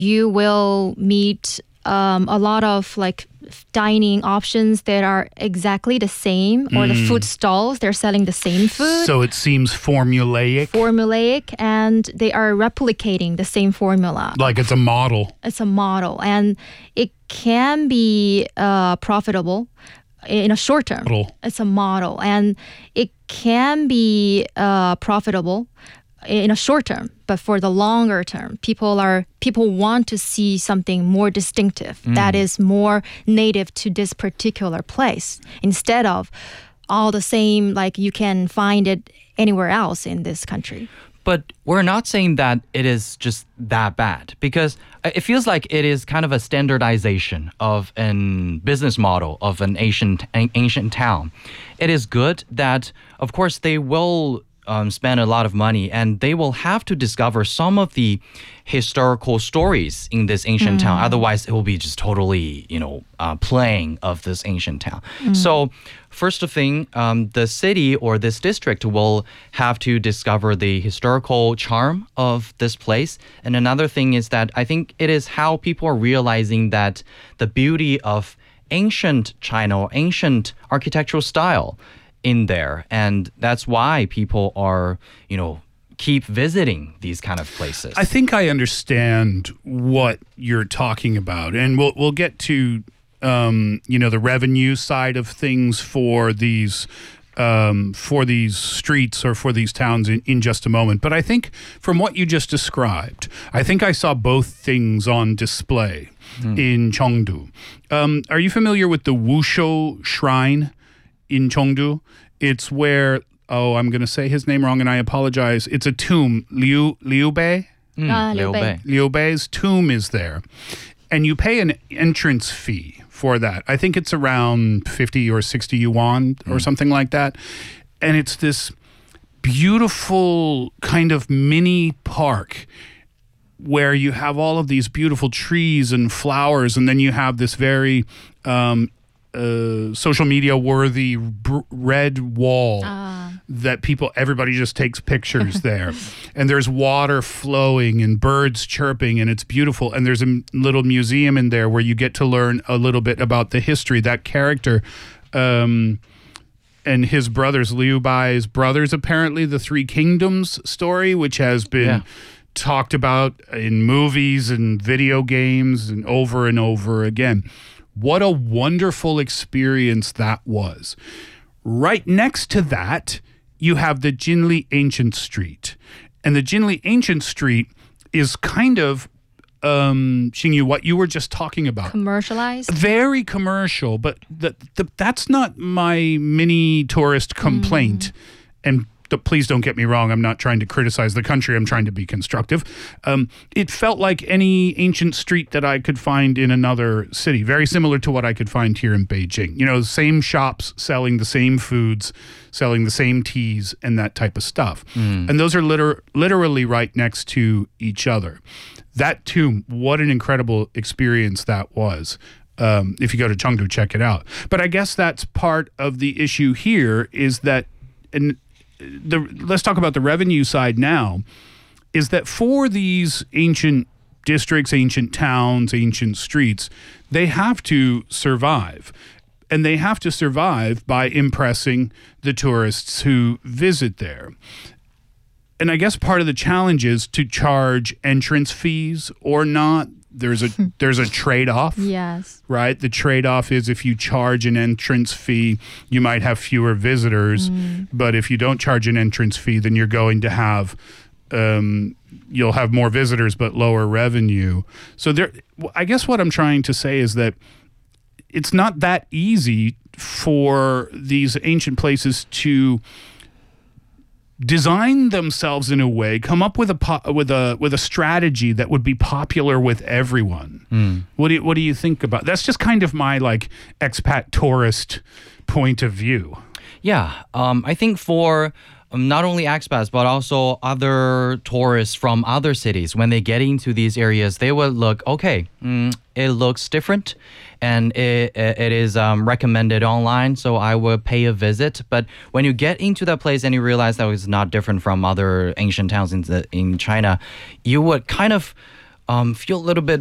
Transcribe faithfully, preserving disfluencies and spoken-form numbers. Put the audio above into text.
you will meet um, a lot of like dining options that are exactly the same, or the food stalls, they're selling the same food. So it seems formulaic. Formulaic, and they are replicating the same formula. Like it's a model. It's a model, and it can be uh, profitable in a short term. Model. It's a model, and it can be uh, profitable in a short term, but for the longer term, people are people want to see something more distinctive that is more native to this particular place, instead of all the same, like you can find it anywhere else in this country. But we're not saying that it is just that bad, because it feels like it is kind of a standardization of a business model of an ancient ancient town. It is good that, of course, they will Um, spend a lot of money, and they will have to discover some of the historical stories in this ancient mm. town. Otherwise, it will be just totally, you know, uh, playing of this ancient town. Mm. So, first of thing, um, the city or this district will have to discover the historical charm of this place. And another thing is that I think it is how people are realizing that the beauty of ancient China or ancient architectural style in there, and that's why people are, you know, keep visiting these kind of places. I think I understand what you're talking about, and we'll we'll get to um, you know, the revenue side of things for these um, for these streets or for these towns in, in just a moment. But I think from what you just described, I think I saw both things on display mm. in Chengdu. Um, are you familiar with the Wushou Shrine in Chengdu? It's where, oh, I'm going to say his name wrong, and I apologize. It's a tomb. Liu Liu Bei? Mm, uh, Liu Bei. Liu Bei's tomb is there. And you pay an entrance fee for that. I think it's around fifty or sixty yuan or mm. something like that. And it's this beautiful kind of mini park where you have all of these beautiful trees and flowers, and then you have this very um, Uh, social media worthy br- red wall uh. that people, everybody just takes pictures there. And there's water flowing and birds chirping, and it's beautiful. And there's a m- little museum in there where you get to learn a little bit about the history. That character um, and his brothers, Liu Bai's brothers, apparently, the Three Kingdoms story, which has been yeah. talked about in movies and video games and over and over again. What a wonderful experience that was. Right next to that, you have the Jinli Ancient Street. And the Jinli Ancient Street is kind of, um, Xingyu, what you were just talking about. Commercialized? Very commercial, but the, the, that's not my mini tourist complaint. Mm. And the, please don't get me wrong, I'm not trying to criticize the country, I'm trying to be constructive. Um, it felt like any ancient street that I could find in another city, very similar to what I could find here in Beijing. You know, same shops selling the same foods, selling the same teas and that type of stuff. Mm. And those are liter- literally right next to each other. That tomb, what an incredible experience that was. Um, if you go to Chengdu, check it out. But I guess that's part of the issue here is that, and The, let's talk about the revenue side now, is that for these ancient districts, ancient towns, ancient streets, they have to survive. And they have to survive by impressing the tourists who visit there. And I guess part of the challenge is to charge entrance fees or not. There's a there's a trade-off. Yes. Right? The trade-off is if you charge an entrance fee, you might have fewer visitors. Mm. But if you don't charge an entrance fee, then you're going to have um, you'll have more visitors but lower revenue. So there, I guess what I'm trying to say is that it's not that easy for these ancient places to design themselves in a way, come up with a po- with a with a strategy that would be popular with everyone. Mm. What do you, what do you think about? That's just kind of my like expat tourist point of view. Yeah, um, I think for um, not only expats but also other tourists from other cities, when they get into these areas, they will look, okay, mm, it looks different, and it it is um, recommended online, so I will pay a visit. But when you get into that place and you realize that it's not different from other ancient towns in the, in China, you would kind of um, feel a little bit